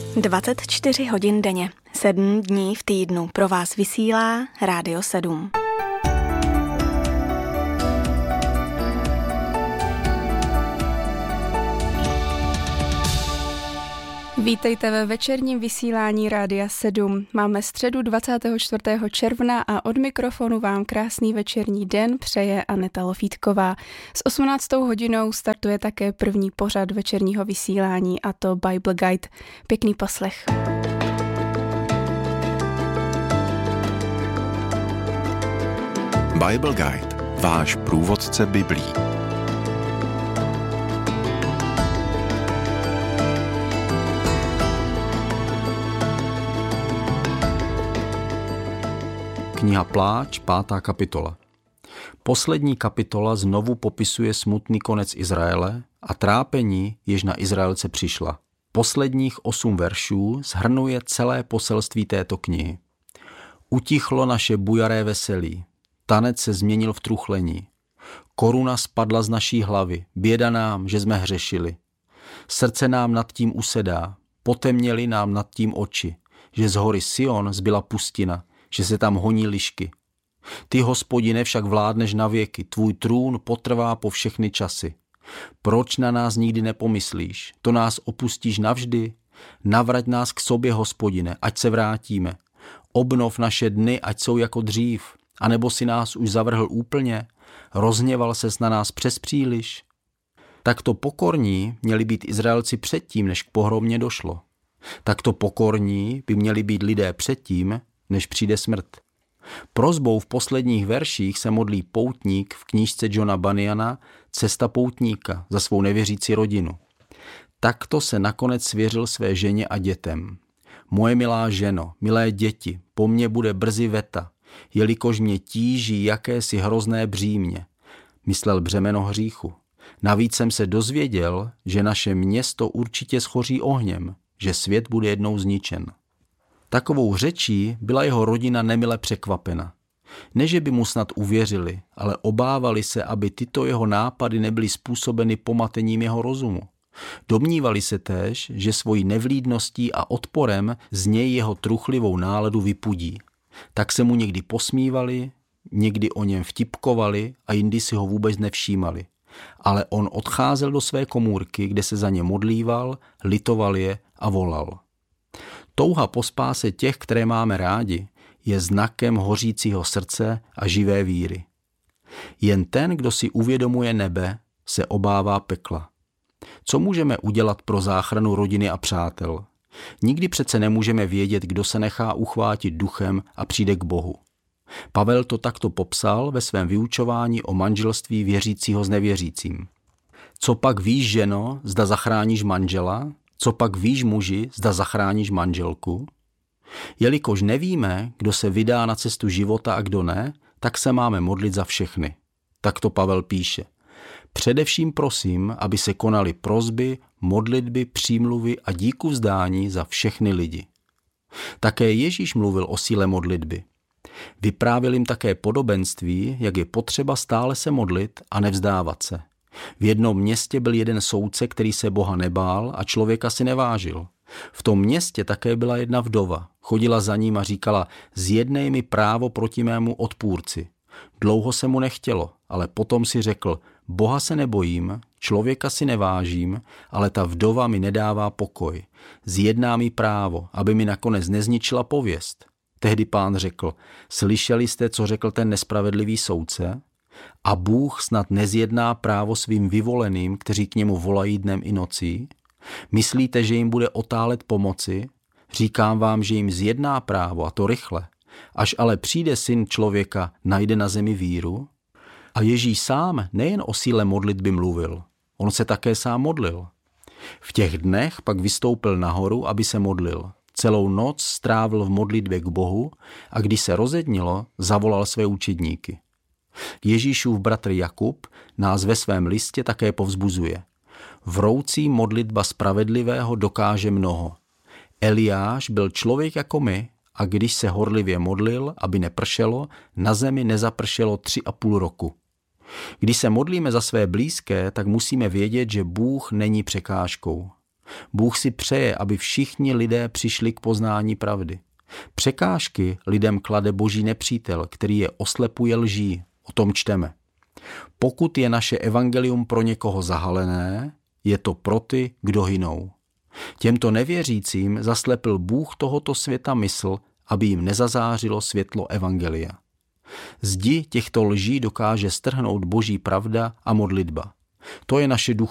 24 hodin denně, 7 dní v týdnu pro vás vysílá Rádio 7. Vítejte ve večerním vysílání Rádia 7. Máme středu 24. června a od mikrofonu vám krásný večerní den přeje Aneta Lofítková. S 18. hodinou startuje také první pořad večerního vysílání, a to Bible Guide. Pěkný poslech. Bible Guide, váš průvodce Biblí. Kniha Pláč, 5. kapitola. Poslední kapitola znovu popisuje smutný konec Izraele a trápení, jež na Izraelce přišla. Posledních 8 veršů shrnuje celé poselství této knihy. Utichlo naše bujaré veselí, tanec se změnil v truchlení. Koruna spadla z naší hlavy, běda nám, že jsme hřešili. Srdce nám nad tím usedá, potemněly nám nad tím oči, že z hory Sion zbyla pustina, že se tam honí lišky. Ty, Hospodine, však vládneš na věky, tvůj trůn potrvá po všechny časy. Proč na nás nikdy nepomyslíš? To nás opustíš navždy? Navrať nás k sobě, Hospodine, ať se vrátíme. Obnov naše dny, ať jsou jako dřív. A nebo si nás už zavrhl úplně? Rozhněval ses na nás přes příliš? Takto pokorní měli být Izraelci předtím, než k pohromě došlo. Takto pokorní by měli být lidé předtím, než přijde smrt. Prosbou v posledních verších se modlí poutník v knížce Johna Bunyana Cesta poutníka za svou nevěřící rodinu. Takto se nakonec svěřil své ženě a dětem. Moje milá ženo, milé děti, po mně bude brzy veta, jelikož mě tíží jakési hrozné břímě. Myslel břemeno hříchu. Navíc jsem se dozvěděl, že naše město určitě schoří ohněm, že svět bude jednou zničen. Takovou řečí byla jeho rodina nemile překvapena. Ne, že by mu snad uvěřili, ale obávali se, aby tyto jeho nápady nebyly způsobeny pomatením jeho rozumu. Domnívali se též, že svojí nevlídností a odporem z něj jeho truchlivou náladu vypudí. Tak se mu někdy posmívali, někdy o něm vtipkovali a jindy si ho vůbec nevšímali. Ale on odcházel do své komůrky, kde se za ně modlíval, litoval je a volal. Touha po spáse těch, které máme rádi, je znakem hořícího srdce a živé víry. Jen ten, kdo si uvědomuje nebe, se obává pekla. Co můžeme udělat pro záchranu rodiny a přátel? Nikdy přece nemůžeme vědět, kdo se nechá uchvátit duchem a přijde k Bohu. Pavel to takto popsal ve svém vyučování o manželství věřícího s nevěřícím. Co pak víš, ženo, zda zachráníš manžela? Co pak víš, muži, zda zachráníš manželku? Jelikož nevíme, kdo se vydá na cestu života a kdo ne, tak se máme modlit za všechny. Tak to Pavel píše. Především prosím, aby se konaly prosby, modlitby, přímluvy a díkuvzdání za všechny lidi. Také Ježíš mluvil o síle modlitby. Vyprávěl jim také podobenství, jak je potřeba stále se modlit a nevzdávat se. V jednom městě byl jeden soudce, který se Boha nebál a člověka si nevážil. V tom městě také byla jedna vdova. Chodila za ním a říkala, zjednej mi právo proti mému odpůrci. Dlouho se mu nechtělo, ale potom si řekl, Boha se nebojím, člověka si nevážím, ale ta vdova mi nedává pokoj. Zjedná mi právo, aby mi nakonec nezničila pověst. Tehdy Pán řekl, slyšeli jste, co řekl ten nespravedlivý soudce? A Bůh snad nezjedná právo svým vyvoleným, kteří k němu volají dnem i nocí? Myslíte, že jim bude otálet pomoci? Říkám vám, že jim zjedná právo, a to rychle. Až ale přijde Syn člověka, najde na zemi víru? A Ježíš sám nejen o síle modlitby mluvil, on se také sám modlil. V těch dnech pak vystoupil nahoru, aby se modlil. Celou noc strávil v modlitbě k Bohu a když se rozednilo, zavolal své učedníky. Ježíšův bratr Jakub nás ve svém listě také povzbuzuje. Vroucí modlitba spravedlivého dokáže mnoho. Eliáš byl člověk jako my a když se horlivě modlil, aby nepršelo, na zemi nezapršelo 3,5 roku. Když se modlíme za své blízké, tak musíme vědět, že Bůh není překážkou. Bůh si přeje, aby všichni lidé přišli k poznání pravdy. Překážky lidem klade boží nepřítel, který je oslepuje lží. O tom čteme. Pokud je naše evangelium pro někoho zahalené, je to pro ty, kdo hynou. Těmto nevěřícím zaslepil Bůh tohoto světa mysl, aby jim nezazářilo světlo evangelia. Zdi těchto lží dokáže strhnout boží pravda a modlitba. To je naše